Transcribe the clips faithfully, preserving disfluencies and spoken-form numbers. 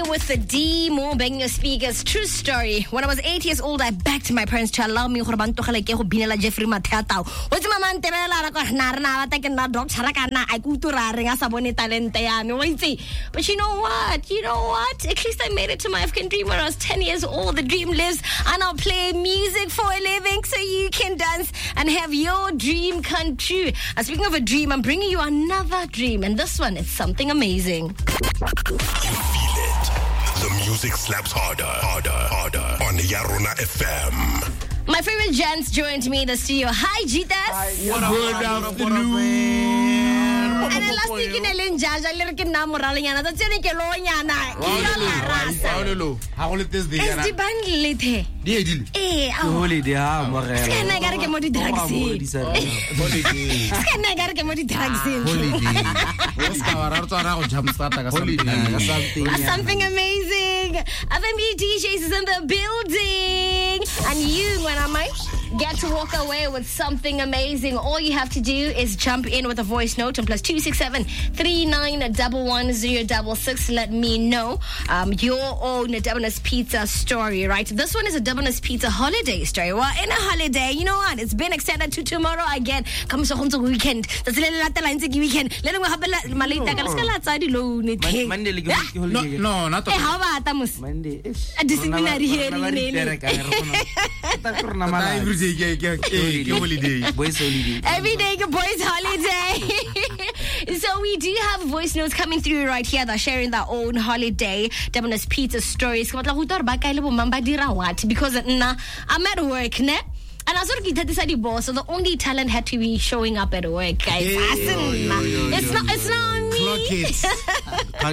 with the D, more banging your speakers. True story. When I was eight years old, I begged my parents to allow me to binela Jeffrey Matata. What's my man Terela Narna, taking that dog Charakana, I go to Raring as a bonita and But you know what? You know what? At least I made it to my African dream when I was ten years old. The dream lives, and I'll play music for a living so you can dance and have your dream come true. And speaking of a dream, I'm bringing you another dream, and this one is something amazing. You feel it. The music slaps harder, harder, harder on Yarona F M. My favorite gents joined me in the studio. Hi, Jitas. Hi, good afternoon. And the last week in Elinjaja, Lirkin Namoraliana, that's any Keloniana. How will it is the It's the bandit. Eh, holiday. Can I get more drugs in? Can I get more drugs in? Something amazing. F M B D Js is in the building. And you, when I might get to walk away with something amazing, all you have to do is jump in with a voice note on plus two six seven three nine one one zero six six. Let me know um, your own Debona's Pizza story, right? This one is a Debona's Pizza holiday story. Well, in a holiday, you know what? It's been extended to tomorrow again. Come so on to weekend. That's a little later weekend. Let me have a malita. Monday, no, no, not a how about Tamus? Monday. A disciplinary hearing. Every day, holiday. Boys holiday. Every day, boys holiday. So we do have voice notes coming through right here that are sharing their own holiday Debona's Pizza stories. Because nah, I'm at work, ne? And I sort of get this boss, so the only talent had to be showing up at work, guys. Hey, yo, yo, yo, it's yo, not, yo. it's not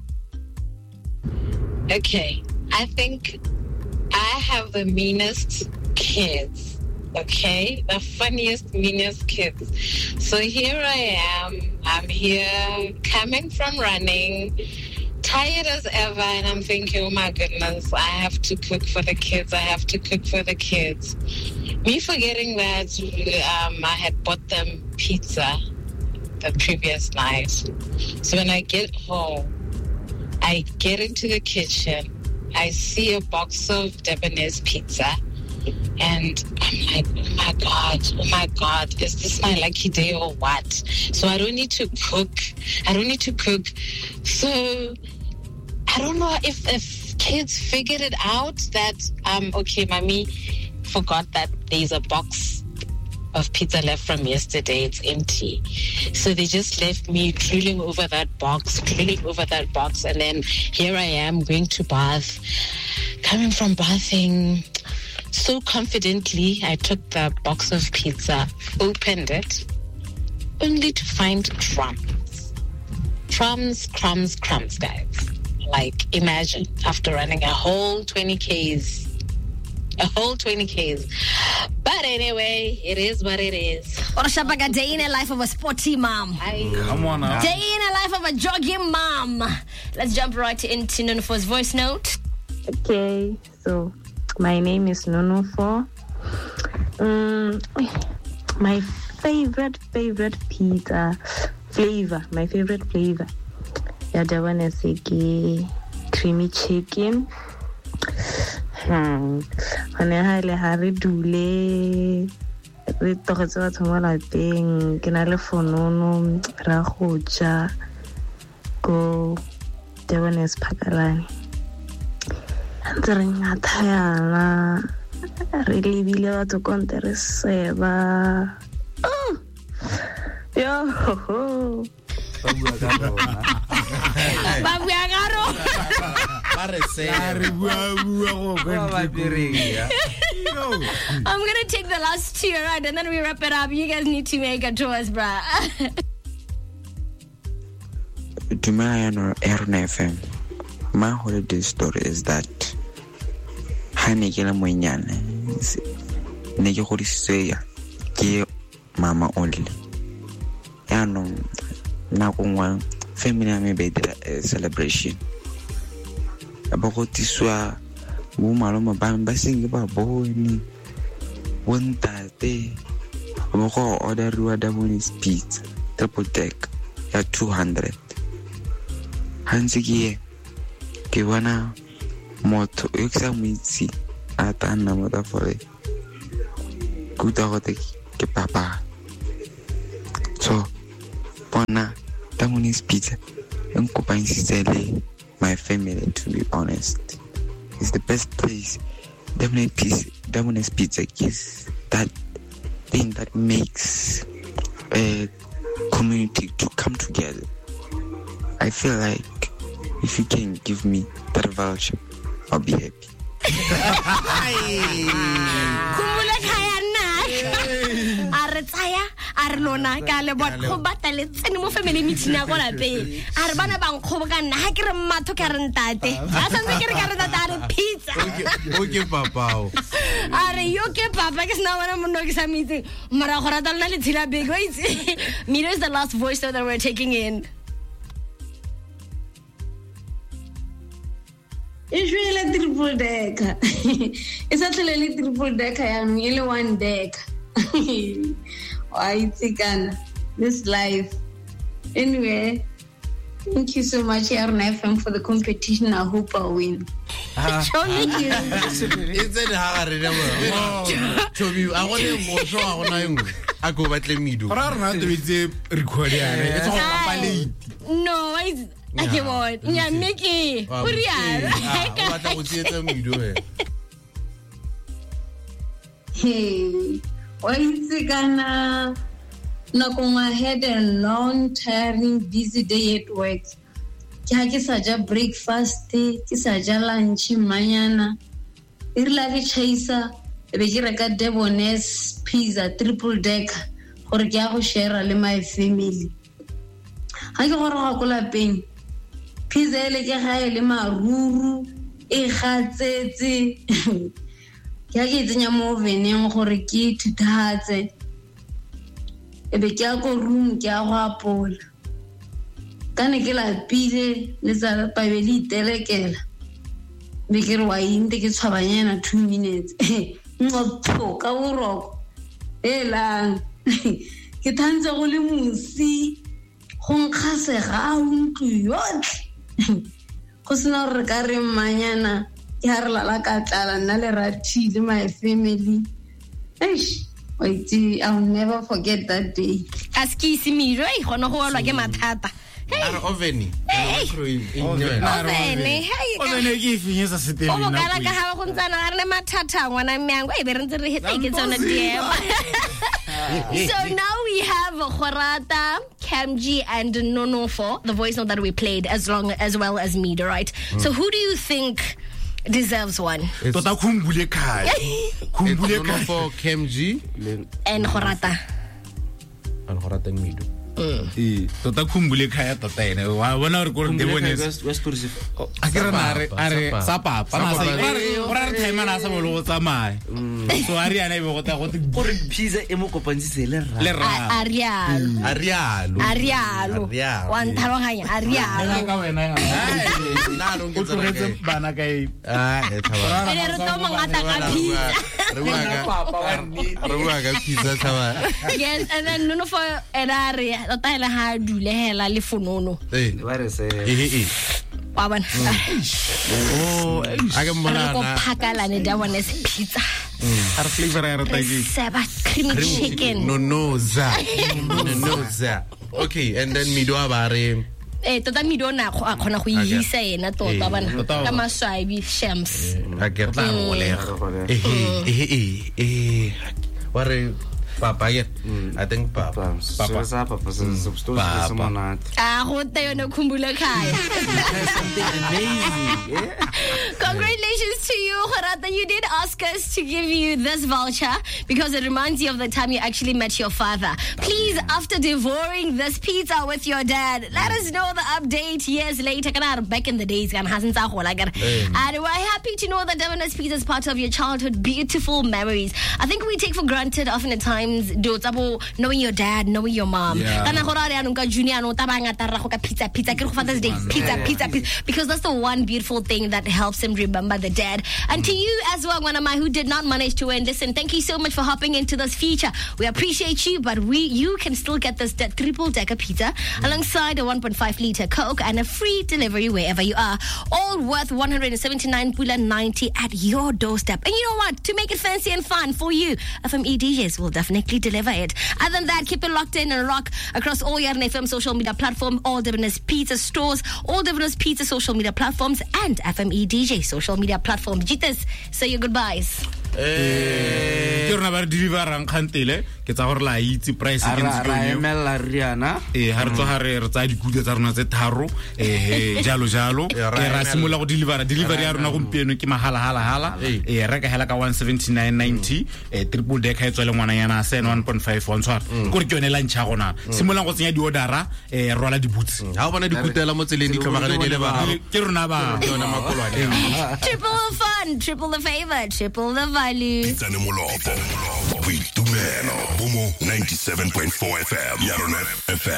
me. Okay, I think I have the meanest kids. Okay, the funniest, meanest kids. So here I am. I'm here, coming from running, tired as ever, and I'm thinking, oh my goodness, I have to cook for the kids. I have to cook for the kids. Me forgetting that um, I had bought them pizza the previous night. So when I get home, I get into the kitchen. I see a box of Debona's pizza. And I'm like, oh my God, oh my God, is this my lucky day or what? So I don't need to cook. I don't need to cook. So I don't know if, if kids figured it out that, um, okay, mommy forgot that there's a box of pizza left from yesterday. It's empty. So they just left me drilling over that box, drilling over that box. And then here I am going to bath, coming from bathing. So confidently, I took the box of pizza, opened it, only to find crumbs. Crumbs, crumbs, crumbs, guys. Like, imagine, after running a whole twenty kays, a whole twenty kays. But anyway, it is what it is. Or a day in a life of a sporty mom. I, Come on now. Day in a life of a jogging mom. Let's jump right into Nunufo's voice note. Okay, so my name is Nunufo. Um, my favorite, favorite pizza flavor, my favorite flavor. Debona's creamy chicken. Hmm. And I have a dule. Re togetse batho mo lapeng ke na le fonono ra go ja go Debona's Phakalane. Ntse re ngata yana re lebile batho konte re seba. Oh yo ho ho Babu Agaro. I'm gonna take the last two, right, and then we wrap it up. You guys need to make a choice, bruh. To my Yarona F M, my holiday story is that Hani Kela Moinyane Neke Hodisea Ke Mama only. Yano Nakungwa family me be a celebration. Abakotiswa Wumaloma Bamba sing ba boy ni one Thursday. Abako order Debona's pizza triple deck at two hundred. Hansigie ke bona motho yo ke sa mo itse a ta nna motho fole kuta go te ke papa so bona Damonis Pizza and Kopansele, my family, to be honest. It's the best place. Damonis Pizza, Damonis Pizza is that thing that makes a community to come together. I feel like if you can give me that voucher, I'll be happy. Are lona ka le bot go batale tsene mo family meeting ya go lapeng are bana bang khoboka nna ha ke re matho ka re ntate a santse ke re ka re ntate pizza okay papa are yo ke papa ke sna wana mo no ke sa meeting mara go rata lena le tshila big wait Miro is the last voice that we're taking in. Usually triple decker. It's actually triple decker and only one deck. I think this life. Anyway, thank you so much, Aaron F M, for the competition. I hope I win. Thank you. It's a hard number. Toby, I want to go show on I go back to me do. No, I I want. Yeah, Mickey. Hurry up. Hey, why is it gonna knock on my head a long, tiring, busy day at work? Kya sa ja breakfast, ki sa ja lunch, manyana. Irla ke chaisa, be ke reka Debonaise pizza triple decker gore ke a go share le my family. Ha ke gore ga kola peng. Pizza ele ke ga ele maruru, e gatsetse. Ke a ke tsenya mo oveneng gore ke thuthatse. E be ke a go room ke a go apola. Kane ke la pile le tsa pabeli telekela. Be ke re wa inte ke tshwabanyana two minutes. Ngotho ka boroko. Ela ke tantse go le musi. Go nkgase ga untlu yotlhe. Go sena re ka re manyana ke re lala ka tlala nna le ratile my family. Eish, wait, I'll never forget that day. Askisi Miro e gona go walwa ke mathata. Are oveni. Oveni. Hey. Oveni ke finyesa seteng. O mo kala ka ha go ntsana re le mathata ngwana myango e be re ntse re hitse ke tsona diema. So now we have Khorata, Camji, and Nonofo, the voice note that we played, as long as well as Mida, right? Mm. So who do you think deserves one? Tota Kumbule Kai. Kumbule Kai for Camji and Khorata. And Khorata and Mida. Eh, tota Kumbule Kai tota ene. Wa bona re go Debonaise. West Kursi. Akere na re are sa papa na sa ora re time na sa bolo go tsamaya. So ari ana e be go ta go gore pizza e mo kopantsitse le ra. Le ra. Arialo. Arialo. Arialo. Wa ntlhaloganya Arialo. Ka wena ya. Na lo Go tlogetse bana kae. Ah, e thaba. Ene re to mongata ka pizza. Re bua ka re bua ka pizza thaba. Yes, and then Nonofo era re tota ile ha dule hela le fonono. Eh. Ba re se. Eh eh. Wa bona. Oh, a ke mona Go na. phakala ne Debonaise pizza. Are flavor ya re tagi. Seba creamy chicken. No no za. No no za. Okay, and then Midwa ba re Eh tota Mido na go a khona go ihisa ena tota bana ka maswaibi shams. a ke tla go lega. Eh eh eh eh. Wa re Papa yet. I think Papa. Papa sa Papa sa substance sa monat. Ah, go te yona khumbula khaya. Something amazing. Congratulations to you, Khorata. You did ask us to give you this voucher because it reminds you of the time you actually met your father. Please, after devouring this pizza with your dad, let us know the update years later. Back in the days, and we're happy to know that Debonaise Pizza is part of your childhood beautiful memories. I think we take for granted often at times times do tabo knowing your dad, knowing your mom. Yeah. Kana go ra re anong ka junior no tabanga tara go ka pizza pizza ke go Father's Day pizza pizza pizza because that's the one beautiful thing that helps him remember the dad. And to you as well, one of my who did not manage to win, listen, thank you so much for hopping into this feature. We appreciate you, but we you can still get this de- triple decker pizza alongside a one point five liter Coke and a free delivery wherever you are, all worth one hundred seventy-nine ninety at your doorstep. And you know what? To make it fancy and fun for you, F M E D Js will definitely deliver it. Other than that, keep it locked in and rock across all your F M social media platform, all Divinus Pizza stores, all Divinus Pizza social media platforms, and F M E D J social media platform. Jitas, say your goodbyes. ke rona ba re deliverang khantele ke tsa gore la itse price ke ntse ra emela riana eh ha re tso ha re re tsa dikuta tsa rona tse tharo eh jalo jalo ke ra simola go deliver delivery ya rona gompieno ke mahala hala hala eh re ka hela ka one seventy-nine ninety eh triple decker e tswele ngwana yana sen one point five one tshwara go re ke yone lunch ya gona simola go tsenya di ordera eh rola di boots ha o bona dikutela mo tseleng di tlhomagane di le ba ke rona ba yona makolwane Triple the fun, triple the favor, triple the value. Pizza ne molopo. Boitumelo. Bomo ninety-seven point four F M. Yarona F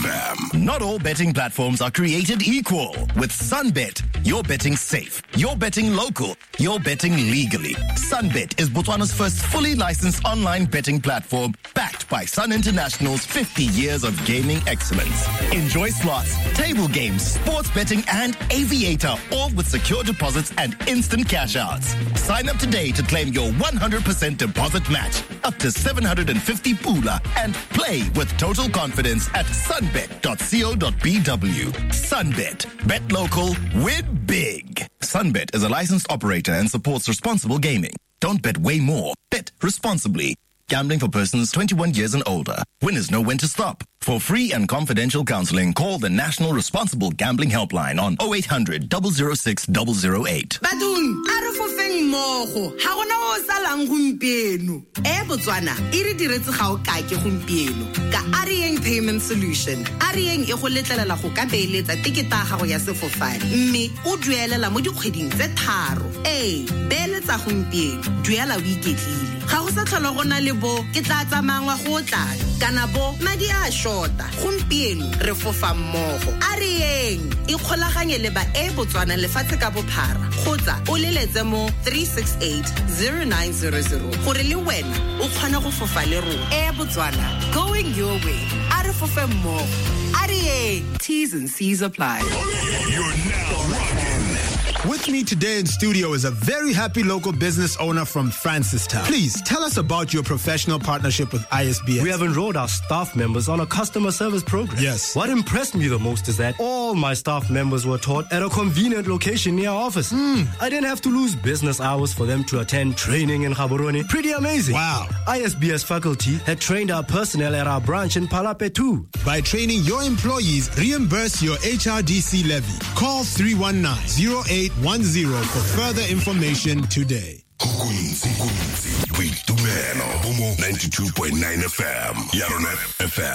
M. Not all betting platforms are created equal. With Sunbet, you're betting safe, you're betting local, you're betting legally. Sunbet is Botswana's first fully licensed online betting platform backed by Sun International's fifty years of gaming excellence. Enjoy slots, table games, sports betting, and Aviator, all with secure deposits and instant cash outs. Sign up today to claim your one hundred percent deposit match, up to seven hundred fifty pula, and play with total confidence at sunbet dot co dot b w. Sunbet. Bet local, win big. Sunbet is a licensed operator and supports responsible gaming. Don't bet way more. Bet responsibly. Gambling for persons twenty-one years and older. Winners know when to stop. For free and confidential counseling, call the National Responsible Gambling Helpline on oh eight hundred, double oh six, double oh eight. Badung, are fofeng mogo. Ha gona o salang gompieno. E Botswana, e re diretse ga o ka ke gompieno. Ka Arieng Payment Solution. Arieng e go letlelela go ka beeletsa tiketa ga go ya sefofane. Mme o duelela mo dikgweding tse tharo. Eh, beeletsa gompieno, duela o iketlile. Ga go sa tlhola gona le bo ke tla tsamangwa go tla kana bo madi a shota gompieno re fofa mmogo Arieng e kgolaganye le ba e Botswana lefatshe ka bophara kgotsa o leletse mo three six eight, zero nine zero zero gore le wena o kgona go fofa le rona e Botswana going your way are fofa mmogo Arieng. T's and C's apply. You're now rocking. With me today in studio is a very happy local business owner from Francistown. Please tell us about your professional partnership with I S B S. We have enrolled our staff members on a customer service program. Yes. What impressed me the most is that all my staff members were taught at a convenient location near our office. Mm. I didn't have to lose business hours for them to attend training in Gaborone. Pretty amazing. Wow. I S B S faculty had trained our personnel at our branch in Palape too. By training your employees, reimburse your H R D C levy. Call three one nine, zero eight one zero for further information today. Boitumelo. Bomo ninety-two point nine F M. Yarona F M.